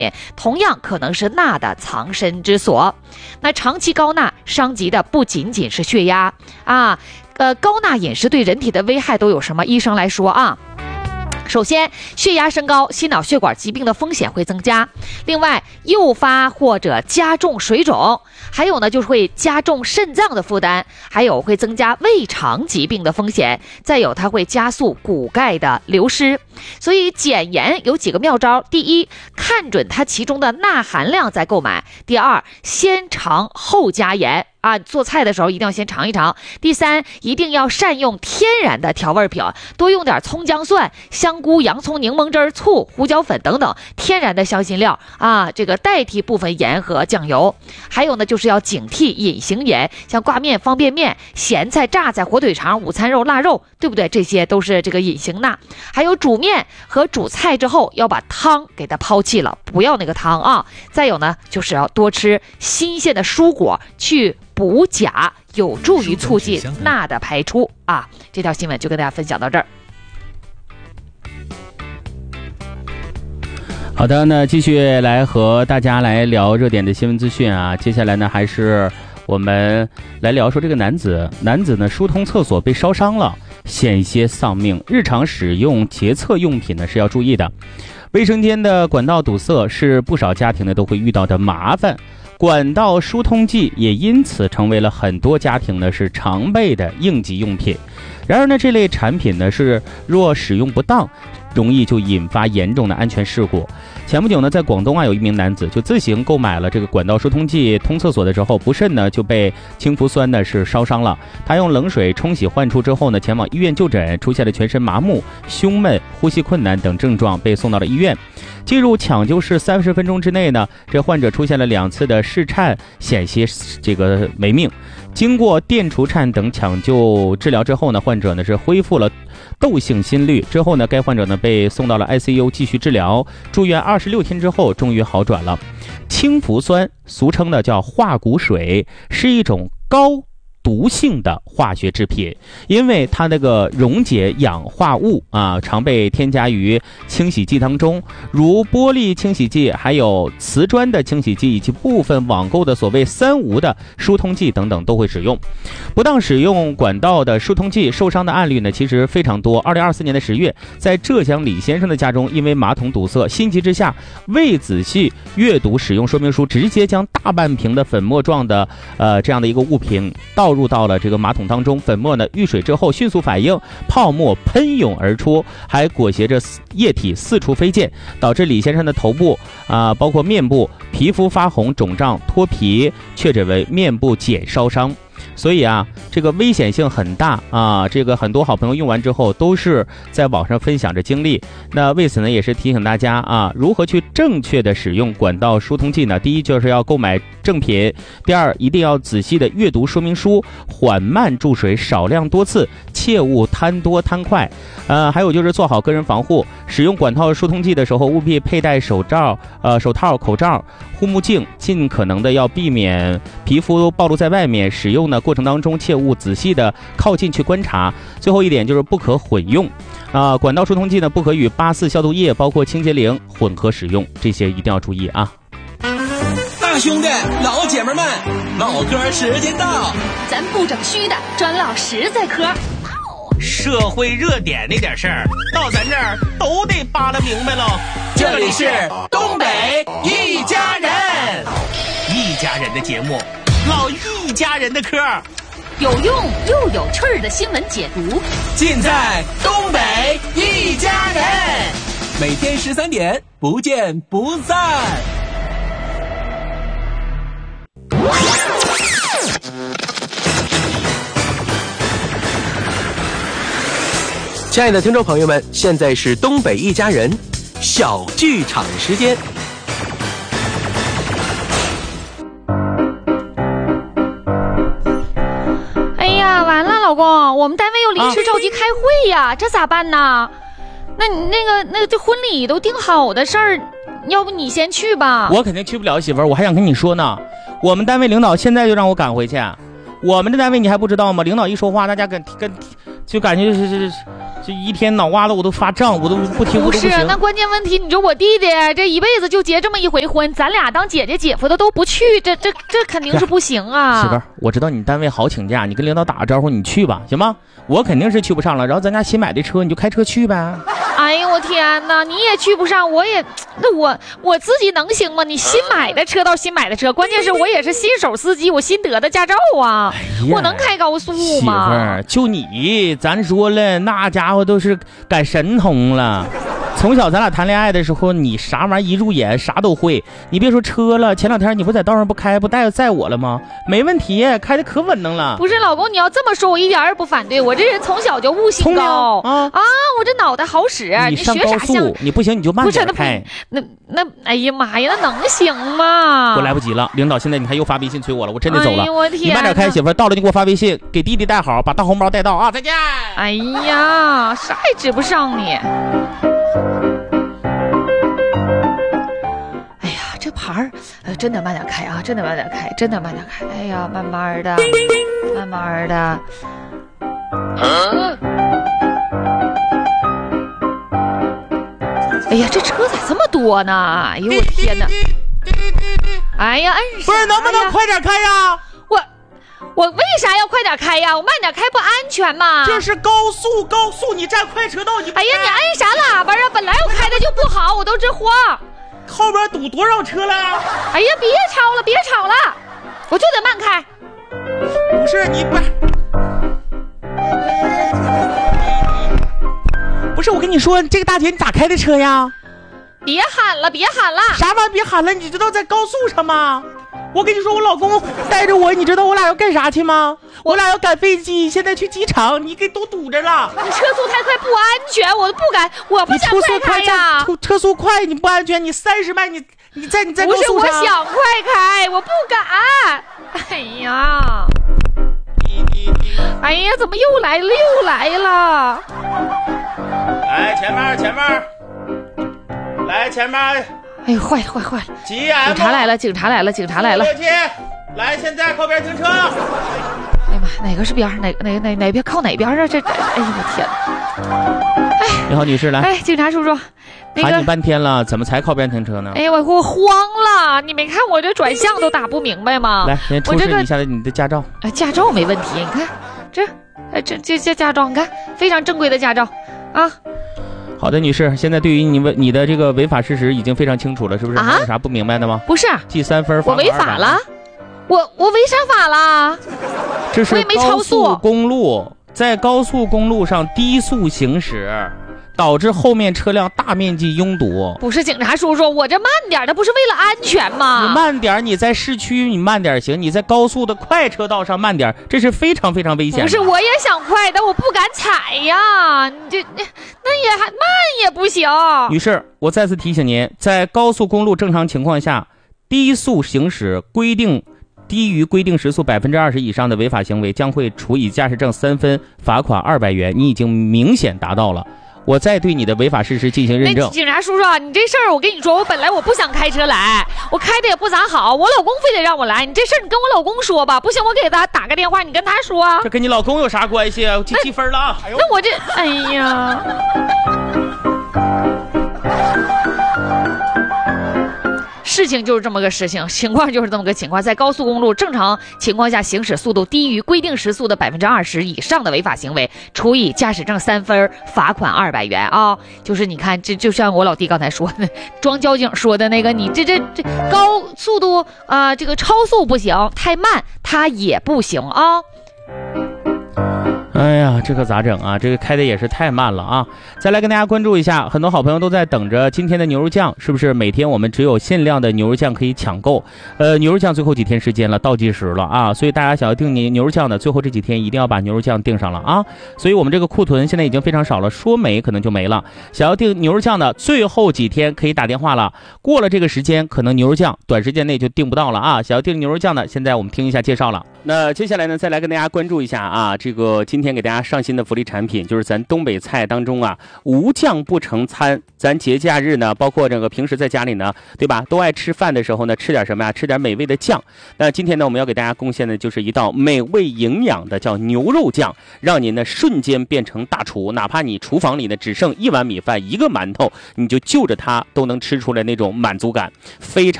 同样可能是钠的藏身之所。那长期高钠伤及的不仅仅是血压啊，高钠饮食对人体的危害都有什么？医生来说啊，首先，血压升高，心脑血管疾病的风险会增加。另外，诱发或者加重水肿，还有呢，就是会加重肾脏的负担，还有会增加胃肠疾病的风险。再有，它会加速骨钙的流失。所以减盐有几个妙招：第一，看准它其中的钠含量再购买；第二，先尝后加盐。做菜的时候一定要先尝一尝。第三，一定要善用天然的调味品，多用点葱姜蒜、香菇、洋葱、柠檬汁、醋、胡椒粉等等天然的香辛料这个代替部分盐和酱油。还有呢，就是要警惕隐形盐，像挂面、方便面、咸菜、榨菜、火腿肠、午餐肉、腊肉，对不对？这些都是这个隐形钠。还有煮面和煮菜之后要把汤给它抛弃了，不要那个汤啊。再有呢，就是要多吃新鲜的蔬果，去补钾，有助于促进钠的排出这条新闻就跟大家分享到这儿。 好的，那继续来和大家来聊热点的新闻资讯接下来呢，还是我们来聊说这个男子呢疏通厕所被烧伤了，险些丧命。日常使用洁厕用品呢是要注意的。卫生间的管道堵塞是不少家庭呢都会遇到的麻烦。管道疏通剂也因此成为了很多家庭呢是常备的应急用品。然而呢，这类产品呢是若使用不当，容易就引发严重的安全事故。前不久呢，在广东有一名男子就自行购买了这个管道疏通剂，通厕所的时候不慎呢就被氢氟酸呢是烧伤了。他用冷水冲洗换出之后呢，前往医院就诊，出现了全身麻木、胸闷、呼吸困难等症状，被送到了医院。进入抢救室30分钟之内呢，这患者出现了2次的室颤，险些这个没命。经过电除颤等抢救治疗之后呢，患者呢是恢复了窦性心律。之后呢，该患者呢被送到了 ICU 继续治疗，住院26天之后终于好转了。氢氟酸俗称的叫化骨水，是一种高毒性的化学制品，因为它那个溶解氧化物常被添加于清洗剂当中，如玻璃清洗剂、还有瓷砖的清洗剂以及部分网购的所谓3无的疏通剂等等都会使用。不当使用管道的疏通剂受伤的案例呢其实非常多。2024年的10月，在浙江李先生的家中，因为马桶堵塞，心急之下未仔细阅读使用说明书，直接将大半瓶的粉末状的这样的一个物品倒入到了这个马桶当中。粉末呢遇水之后迅速反应，泡沫喷涌而出，还裹挟着液体四处飞溅，导致李先生的头部包括面部皮肤发红、肿胀、脱皮，确诊为面部睑烧伤。所以这个危险性很大这个很多好朋友用完之后都是在网上分享着经历。那为此呢，也是提醒大家如何去正确的使用管道疏通剂呢？第一，就是要购买正品；第二，一定要仔细的阅读说明书，缓慢注水，少量多次，切勿贪多贪快。还有就是做好个人防护，使用管道疏通剂的时候务必佩戴手套、口罩、护目镜，尽可能的要避免皮肤暴露在外面。使用的过程当中切勿仔细的靠近去观察。最后一点就是不可混用管道疏通剂呢不可与84消毒液包括清洁灵混合使用，这些一定要注意大兄弟老姐们们，唠嗑时间到， 咱不整虚的，专唠实在嗑。 社会热点那点事儿到咱这儿都得扒拉明白喽。这里是东北一家人，一家人的节目，唠一家人的嗑， 有用又有趣儿的新闻解读， 尽在东北一家人。每天13点，不见不散。亲爱的听众朋友们，现在是东北一家人小剧场时间。 哎呀，完了，老公，我们单位又临时召集开会呀，这咋办呢？那个这婚礼都定好的事儿，要不你先去吧？ 我肯定去不了，媳妇儿，我还想跟你说呢。我们单位领导现在就让我赶回去。我们的单位你还不知道吗？领导一说话，大家就感觉是这一天脑瓜子我都发胀，我都不听不是， 我都不行。 那关键问题，你说我弟弟这一辈子就结这么一回婚，咱俩当姐姐姐夫的都不去，这肯定是不行啊。 媳妇儿，我知道你单位好请假，你跟领导打个招呼，你去吧，行吗？我肯定是去不上了。然后咱家新买的车，你就开车去呗。 哎呦我天哪，你也去不上，那我自己能行吗？你新买的车倒新买的车，关键是我也是新手司机，我新得的驾照啊，我能开高速吗？ 媳妇儿，就你，咱说了，那家伙都是赶神童了。从小咱俩谈恋爱的时候，你啥玩意一入眼啥都会。你别说车了，前两天你不在道上不载我了吗？没问题，开的可稳当了。 不是老公，你要这么说，我一点也不反对。我这人从小就悟性高啊，我这脑袋好使。 你上高速，你不行你就慢点开。 那哎呀妈呀，那能行吗？ 我来不及了，领导现在你看又发微信催我了，我真得走了。 哎呦我天， 你慢点开，媳妇儿，到了你给我发微信，给弟弟带好，把大红包带到啊！再见。 哎呀，啥也指不上你。这牌儿，真的慢点开啊！真的慢点开，真的慢点开。哎呀，慢慢的，慢慢的。哎呀，这车咋这么多呢？哎呦我天哪！哎呀，摁啥呀？ 不是，能不能快点开呀？ 我为啥要快点开呀？我慢点开不安全吗？ 这是高速，你占快车道，你。 哎呀，你按啥喇叭啊？本来我开的就不好，我都这慌。 后边堵多少车了？ 哎呀，别吵了，别吵了，我就得慢开。 不是你不是我跟你说，这个大姐你咋开的车呀？ 别喊了，别喊了！ 啥玩意儿别喊了？你知道在高速上吗？我跟你说，我老公带着我，你知道我俩要干啥去吗？我俩要赶飞机，现在去机场，你给都堵着了。 你车速太快不安全，我不敢，我不想快开呀。 车速快你不安全，你30迈你在高速上。 不是我想快开，我不敢。哎呀，哎呀，怎么又来了？ 来前面，来前面。 哎呦，坏了！警察来了！ 来，现在靠边停车。 哎呀妈，哪个是边？哪边靠哪边啊？这，哎呦我天！哎， 你好，女士，来。 哎，警察叔叔， 喊你半天了，怎么才靠边停车呢？ 哎呀，我慌了！你没看我这转向都打不明白吗？ 来，先出示一下你的驾照。 驾照没问题，你看这驾照，你看非常正规的驾照啊。 好的，女士，现在对于你的这个违法事实已经非常清楚了，是不是？还有啥不明白的吗？ 不是， 记3分， 我违法了，我违啥法了？ 这是高速公路，在高速公路上低速行驶，导致后面车辆大面积拥堵。 不是警察叔叔，我这慢点，它不是为了安全吗？ 你慢点，你在市区你慢点行，你在高速的快车道上慢点，这是非常非常危险的。 不是，我也想快，但我不敢踩呀。那也还慢也不行。 女士，我再次提醒您，在高速公路正常情况下，低速行驶低于规定时速20%以上的违法行为，将会处以驾驶证3分，罚款200元。你已经明显达到了。我再对你的违法事实进行认证。 警察叔叔，你这事儿我跟你说，我本来我不想开车来，我开的也不咋好，我老公非得让我来。你这事儿你跟我老公说吧，不行我给他打个电话，你跟他说。 这跟你老公有啥关系啊？记分了啊！ 那我这，哎呀。事情就是这么个事情，情况就是这么个情况。在高速公路正常情况下行驶速度低于规定时速的20%以上的违法行为，处以驾驶证3分，罚款200元啊！就是你看，这就像我老弟刚才说的，装交警说的那个，你这高速度这个超速不行，太慢它也不行啊。 哎呀，这可咋整啊？这个开的也是太慢了啊！再来跟大家关注一下，很多好朋友都在等着今天的牛肉酱，是不是？每天我们只有限量的牛肉酱可以抢购。牛肉酱最后几天时间了，倒计时了啊！所以大家想要订牛肉酱的，最后这几天一定要把牛肉酱订上了啊！所以我们这个库存现在已经非常少了，说没可能就没了。想要订牛肉酱的，最后几天可以打电话了，过了这个时间，可能牛肉酱短时间内就订不到了啊！想要订牛肉酱的，现在我们听一下介绍了。那接下来呢，再来跟大家关注一下啊，这个今今天给大家上新的福利产品，就是咱东北菜当中啊，无酱不成餐。咱节假日呢，包括这个平时在家里呢，对吧，都爱吃饭的时候呢，吃点什么呀？吃点美味的酱。那今天呢，我们要给大家贡献的就是一道美味营养的叫牛肉酱，让您呢瞬间变成大厨，哪怕你厨房里呢只剩1碗米饭、1个馒头，你就就着它都能吃出来那种满足感，非常